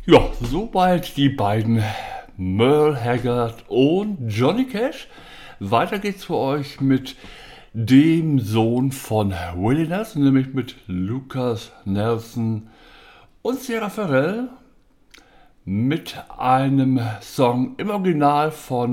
Ja, soweit die beiden Merle Haggard und Johnny Cash. Weiter geht's für euch mit dem Sohn von Willie Nelson, nämlich mit Lucas Nelson und Sierra Ferrell mit einem Song im Original von